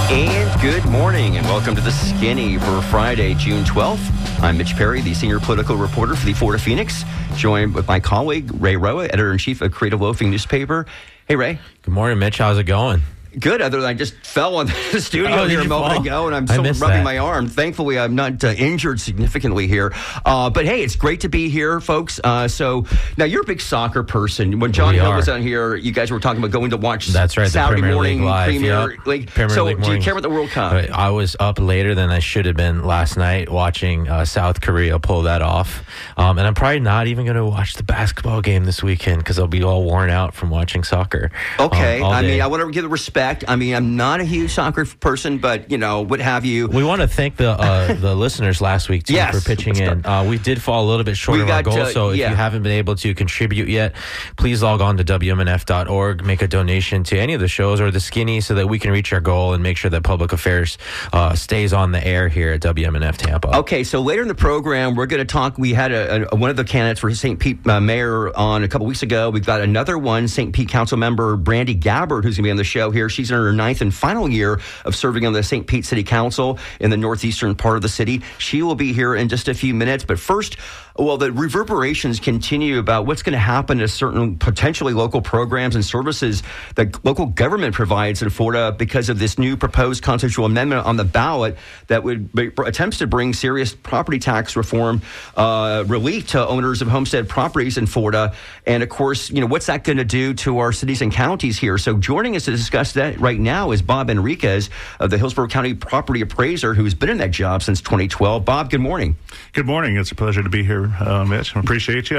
And good morning, and welcome to The Skinny for Friday, June 12th. I'm Mitch Perry, the senior political reporter for the Florida Phoenix, joined with my colleague, Ray Roa, editor-in-chief of Creative Loafing newspaper. Hey, Ray. Good morning, Mitch. How's it going? Good, other than I just fell on the studio here a moment ago, and I'm still rubbing my arm. Thankfully, I'm not injured significantly here. But hey, it's great to be here, folks. So now you're a big soccer person. When John Hill was on here, you guys were talking about going to watch Saturday morning Premier League. So do you care about the World Cup? I was up later than I should have been last night watching South Korea pull that off. And I'm probably not even going to watch the basketball game this weekend because I'll be all worn out from watching soccer. Okay. I mean, I want to give the respect. I mean, I'm not a huge soccer person, but, you know, what have you. We want to thank the listeners last week, too, for pitching in. We did fall a little bit short of our goal, so if you haven't been able to contribute yet, please log on to WMNF.org, make a donation to any of the shows or the Skinny so that we can reach our goal and make sure that public affairs stays on the air here at WMNF Tampa. Okay, so later in the program, we're going to talk. We had one of the candidates for St. Pete mayor on a couple weeks ago. We've got another one, St. Pete council member Brandy Gabbard, who's going to be on the show here. She's in her 9th and final year of serving on the St. Pete City Council in the northeastern part of the city. She will be here in just a few minutes. But first, well, the reverberations continue about what's going to happen to certain potentially local programs and services that local government provides in Florida because of this new proposed constitutional amendment on the ballot that would attempts to bring serious property tax reform relief to owners of homestead properties in Florida. And of course, you know, what's that going to do to our cities and counties here? So joining us to discuss that right now is Bob Enriquez of the Hillsborough County Property Appraiser, who's been in that job since 2012. Bob, good morning. Good morning. It's a pleasure to be here, Mitch. I appreciate you.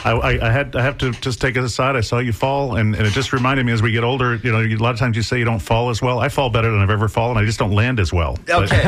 I have to just take it aside. I saw you fall, and it just reminded me as we get older, you know, a lot of times you say you don't fall as well. I fall better than I've ever fallen. I just don't land as well. Okay.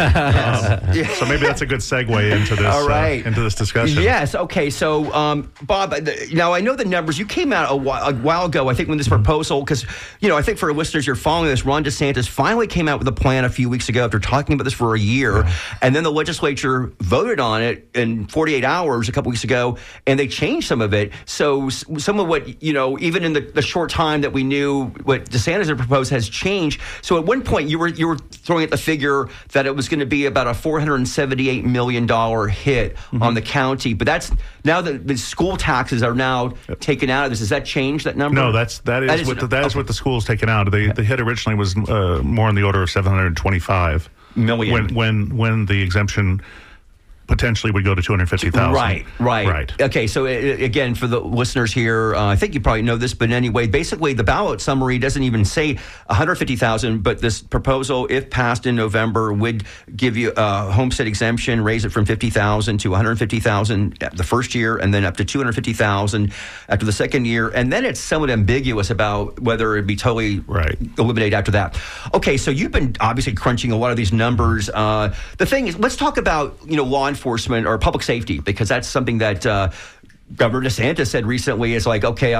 So maybe that's a good segue into this, all right. Into this discussion. Yes. Okay. So, Bob, now I know the numbers. You came out a while ago, I think, when this proposal, because, you know, I think for our listeners, you're following this. Ron DeSantis finally came out with a plan a few weeks ago after talking about this for a year. And then the legislature voted on it in 48 hours a couple weeks ago, and they changed some of it. So some of what, you know, even in the short time that we knew what DeSantis had proposed has changed. So at one point you were throwing at the figure that it was going to be about a $478 million hit on the county. But that's now that the school taxes are now taken out of this. Does that change that number? No, that is what the school's taken out. The hit originally was more in the order of $725 million when the exemption potentially would go to $250,000. Right. Okay, so again, for the listeners here, I think you probably know this, but anyway, basically the ballot summary doesn't even say $150,000, but this proposal, if passed in November, would give you a homestead exemption, raise it from $50,000 to $150,000 the first year, and then up to $250,000 after the second year, and then it's somewhat ambiguous about whether it'd be totally eliminated after that. Okay, so you've been obviously crunching a lot of these numbers. The thing is, let's talk about, you know, law enforcement or public safety, because that's something that Governor DeSantis said recently is like, okay,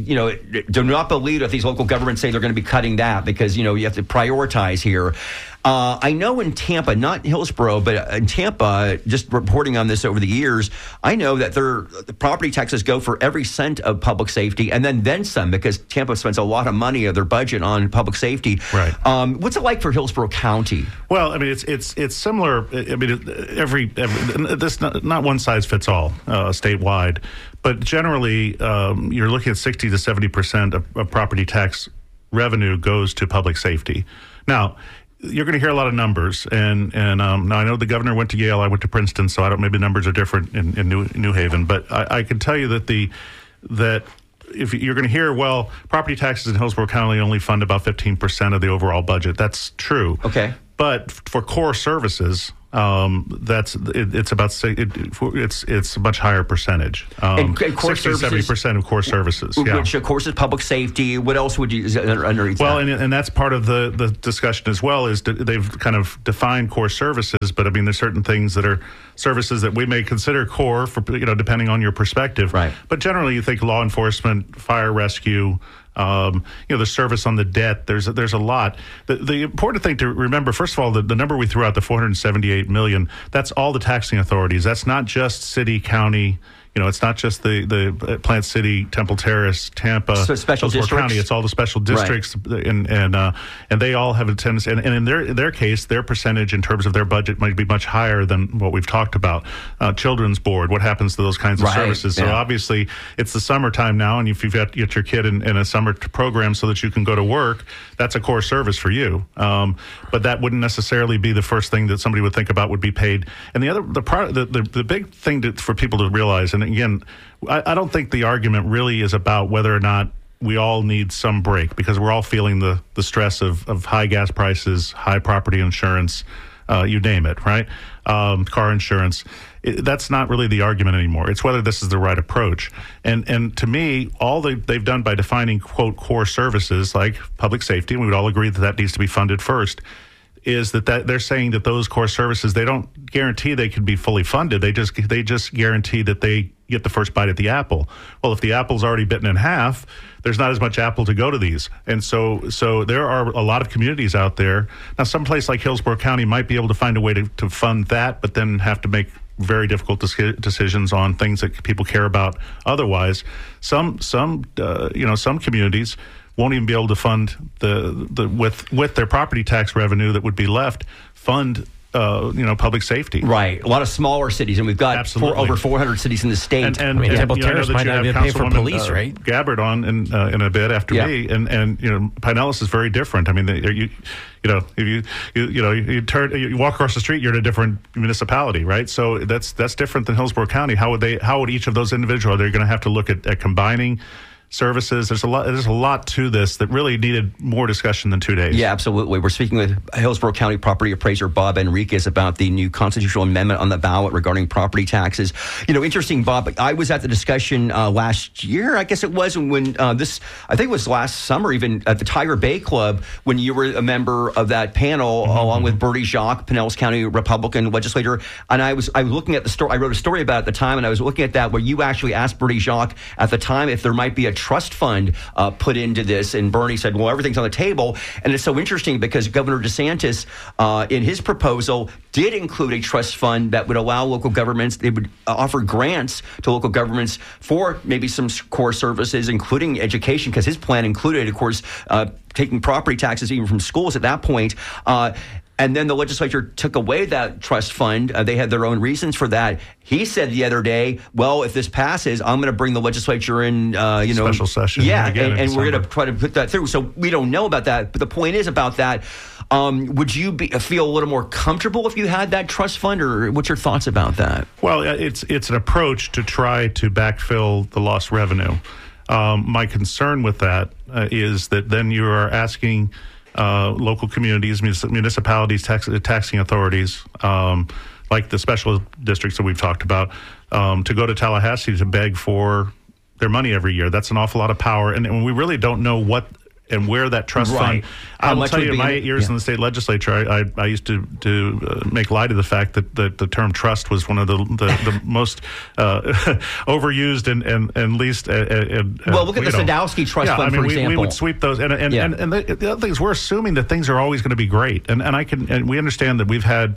do not believe if these local governments say they're going to be cutting that, because, you know, you have to prioritize here. I know in Tampa, not Hillsborough, but in Tampa, just reporting on this over the years, I know that the property taxes go for every cent of public safety and then some, because Tampa spends a lot of money of their budget on public safety. Right. What's it like for Hillsborough County? Well, I mean, it's similar. I mean, every this not one size fits all statewide, but generally you're looking at 60 to 70% of property tax revenue goes to public safety. Now, you're going to hear a lot of numbers, and now I know the governor went to Yale, I went to Princeton, so maybe the numbers are different in New Haven, but I can tell you that if you're going to hear, well, property taxes in Hillsborough County only fund about 15% of the overall budget. That's true. Okay. But for core services, it's a much higher percentage. And core 60-70% of core services, which of course is public safety. What else would you underneath? Well, that? and that's part of the discussion as well. Is they've kind of defined core services, but I mean there's certain things that are services that we may consider core for, you know, depending on your perspective. Right. But generally, you think law enforcement, fire rescue. The service on the debt, there's a lot. The important thing to remember, first of all, the number we threw out, the $478 million, that's all the taxing authorities. That's not just city, county, it's not just the Plant City, Temple Terrace, Tampa, so special districts. County. It's all the special districts, right. And they all have a tendency. And in their case, their percentage in terms of their budget might be much higher than what we've talked about. Children's Board, what happens to those kinds of services? So obviously, it's the summertime now, and if you've got your kid in a summer program so that you can go to work, that's a core service for you. But that wouldn't necessarily be the first thing that somebody would think about would be paid. And the big thing for people to realize, and again, I don't think the argument really is about whether or not we all need some break, because we're all feeling the stress of high gas prices, high property insurance, you name it, right? Car insurance. That's not really the argument anymore. It's whether this is the right approach. And to me, all they've done by defining, quote, core services like public safety, and we would all agree that needs to be funded first, is that they're saying that those core services, they don't guarantee they can be fully funded. They just guarantee that they get the first bite at the apple. Well, if the apple's already bitten in half, there's not as much apple to go to these. And so there are a lot of communities out there. Now, some place like Hillsborough County might be able to find a way to fund that, but then have to make very difficult decisions on things that people care about otherwise. Some communities won't even be able to fund with their property tax revenue that would be left, fund public safety. Right. A lot of smaller cities, and we've got over 400 cities in the state. And Temple Terrace might not even pay for police, right? Gabbard on in a bit after me, and Pinellas is very different. I mean, if you walk across the street, you're in a different municipality, right? So that's different than Hillsborough County. How would each of those individuals? They're going to have to look at combining services. There's a lot to this that really needed more discussion than 2 days. Yeah, absolutely. We're speaking with Hillsborough County property appraiser Bob Enriquez about the new constitutional amendment on the ballot regarding property taxes. Interesting, Bob. I was at the discussion last year, I guess it was, when I think it was last summer, even at the Tiger Bay Club, when you were a member of that panel, along with Bertie Jacques, Pinellas County Republican legislator. And I was looking at the story. I wrote a story about it at the time, and I was looking at that where you actually asked Bertie Jacques at the time if there might be a trust fund put into this, and Bernie said, well, everything's on the table. And it's so interesting because Governor DeSantis, in his proposal, did include a trust fund that would allow local governments, they would offer grants to local governments for maybe some core services, including education, because his plan included, of course, taking property taxes even from schools at that point. And then the legislature took away that trust fund. They had their own reasons for that. He said the other day, well, if this passes, I'm going to bring the legislature in, special session. Yeah, and we're going to try to put that through. So we don't know about that. But the point is about that, would you feel a little more comfortable if you had that trust fund, or what's your thoughts about that? Well, it's an approach to try to backfill the lost revenue. My concern with that is that then you are asking local communities, municipalities, taxing authorities, like the special districts that we've talked about, to go to Tallahassee to beg for their money every year. That's an awful lot of power, and we really don't know what and where that trust fund. I will tell you, in my 8 years in the state legislature, I used to make light of the fact that the term trust was one of the most overused and least. Well, look at the Sadowski Trust Fund, for example. We would sweep those, and the other thing is, we're assuming that things are always going to be great, and we understand that we've had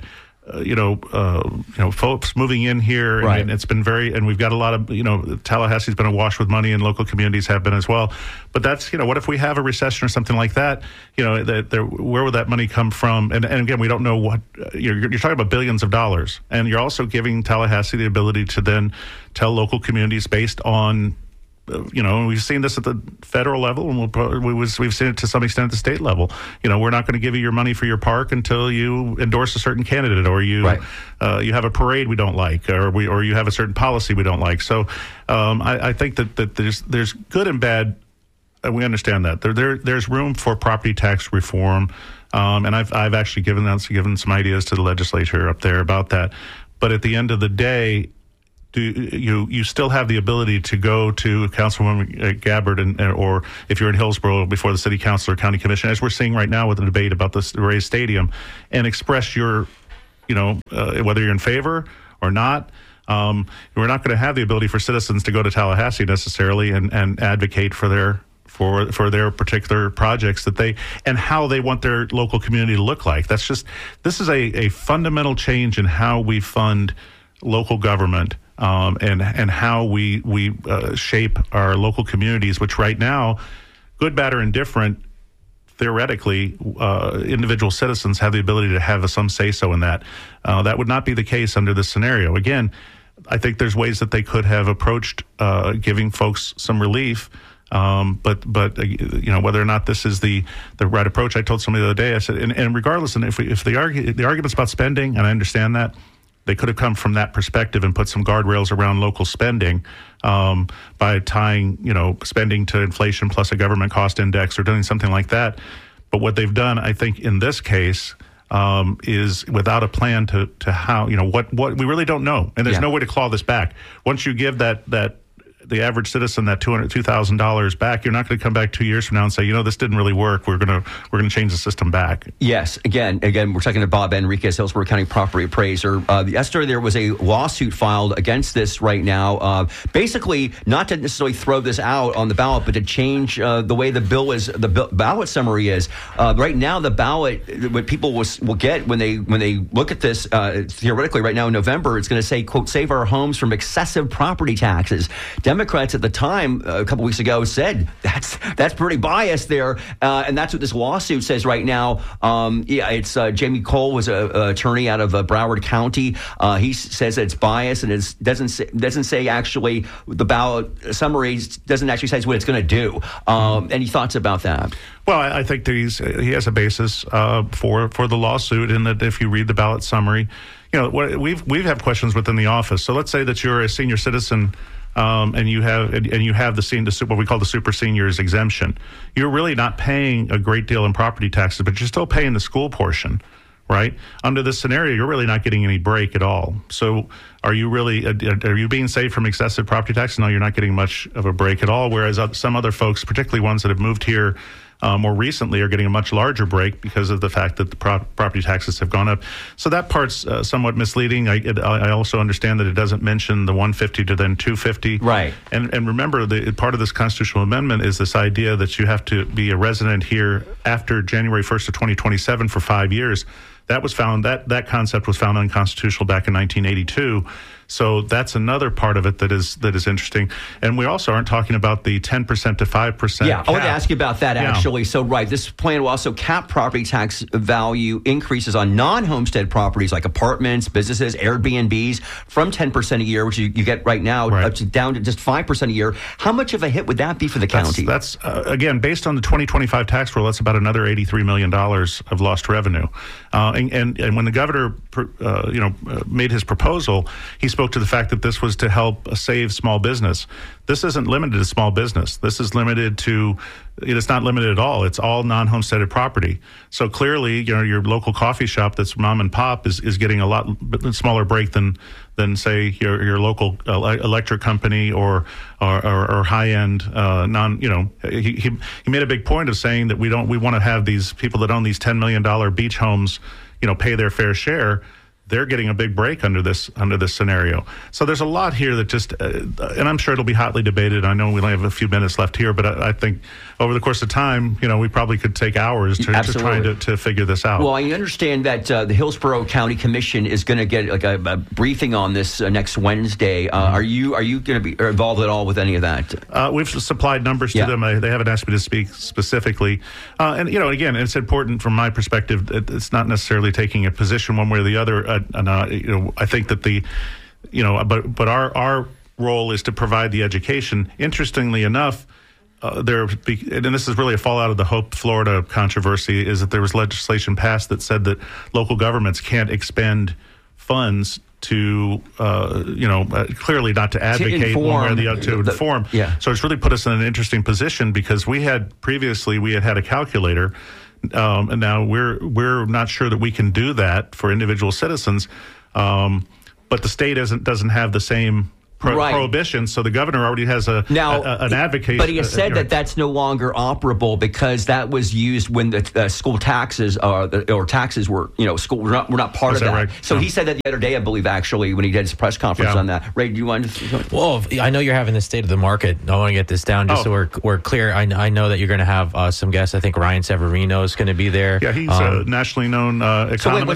folks moving in here, and it's been and we've got a lot of, Tallahassee's been awash with money, and local communities have been as well. But that's, what if we have a recession or something like that? Where would that money come from? And again, we don't know what you're talking about, billions of dollars, and you're also giving Tallahassee the ability to then tell local communities based on. We've seen this at the federal level, and we've seen it to some extent at the state level. We're not going to give you your money for your park until you endorse a certain candidate, or you have a parade we don't like, or you have a certain policy we don't like. So I think that there's good and bad. We understand that there's room for property tax reform, and I've actually given some ideas to the legislature up there about that. But at the end of the day, you still have the ability to go to Councilwoman Gabbard, or if you're in Hillsborough, before the city council or county commission, as we're seeing right now with the debate about the Rays Stadium, and express your, whether you're in favor or not. We're not going to have the ability for citizens to go to Tallahassee necessarily and advocate for their particular projects and how they want their local community to look like. This is a fundamental change in how we fund local government and how we shape our local communities, which right now, good, bad, or indifferent, theoretically, individual citizens have the ability to have some say-so in that. That would not be the case under this scenario. Again, I think there's ways that they could have approached giving folks some relief. But whether or not this is the right approach, I told somebody the other day, I said, and regardless, and if the argument's about spending, and I understand that, they could have come from that perspective and put some guardrails around local spending by tying, spending to inflation plus a government cost index or doing something like that. But what they've done, I think, in this case, is without a plan to how, what we really don't know. And there's no way to claw this back. Once you give the average citizen that $2,000 back, you're not going to come back 2 years from now and say, this didn't really work. We're going to change the system back. Yes. Again, we're talking to Bob Enriquez, Hillsborough County property appraiser. Yesterday, there was a lawsuit filed against this right now. Basically, not to necessarily throw this out on the ballot, but to change the way the ballot summary is. Right now, the ballot, what people will get when they look at this, theoretically, right now in November, it's going to say, quote, save our homes from excessive property taxes. Democrats at the time, a couple weeks ago, said that's pretty biased there, and that's what this lawsuit says right now. It's Jamie Cole was an attorney out of Broward County. He says that it's biased, and it doesn't say actually the ballot summary doesn't actually say what it's going to do. Any thoughts about that? Well, I think that he has a basis for the lawsuit, in that if you read the ballot summary, we've had questions within the office. So let's say that you're a senior citizen. And you have what we call the super seniors exemption. You're really not paying a great deal in property taxes, but you're still paying the school portion, right? Under this scenario, you're really not getting any break at all. So are you being saved from excessive property taxes? No, you're not getting much of a break at all. Whereas some other folks, particularly ones that have moved here more recently, are getting a much larger break because of the fact that the property taxes have gone up. So that part's somewhat misleading. I also understand that it doesn't mention the 150 to then 250. Right. And remember, part of this constitutional amendment is this idea that you have to be a resident here after January 1st of 2027 for 5 years. That concept was found unconstitutional back in 1982. So that's another part of it that is interesting. And we also aren't talking about the 10% to 5%. Yeah, I want to ask you about that, actually. So, right, this plan will also cap property tax value increases on non-homestead properties like apartments, businesses, Airbnbs from 10% a year, which you get right now, down to just 5% a year. How much of a hit would that be for the county? That's again, based on the 2025 tax roll, that's about another $83 million of lost revenue. And when the governor made his proposal, he spoke to the fact that this was to help save small business. This isn't limited to small business. This is limited to, it's not limited at all. It's all non-homesteaded property. So clearly, your local coffee shop that's mom and pop is getting a lot smaller break than say your local electric company or high-end he made a big point of saying that we want to have these people that own these $10 million beach homes, pay their fair share. They're getting a big break under this scenario. So there's a lot here that just, and I'm sure it'll be hotly debated. I know we only have a few minutes left here, but I think over the course of time, we probably could take hours to try to figure this out. Well, I understand that the Hillsborough County Commission is going to get like a briefing on this next Wednesday. Are you going to be involved at all with any of that? We've supplied numbers to them. They haven't asked me to speak specifically. And again, it's important from my perspective. It's not necessarily taking a position one way or the other. I think that but our role is to provide the education. Interestingly enough, and this is really a fallout of the Hope, Florida controversy, is that there was legislation passed that said that local governments can't expend funds to, clearly not to advocate one way or the other, to inform. Yeah. So it's really put us in an interesting position because we had a calculator. And now we're not sure that we can do that for individual citizens, but the state doesn't have the same prohibition, so the governor already has an advocate. But he has said that that's no longer operable because that was used when the school taxes or taxes were, school we're not part of that. Right? So he said that the other day, I believe, actually, when he did his press conference on that. Ray, do you want to? Well, I know you're having the state of the market. I want to get this down just so we're clear. I know that you're going to have some guests. I think Ryan Severino is going to be there. Yeah, he's a nationally known economist.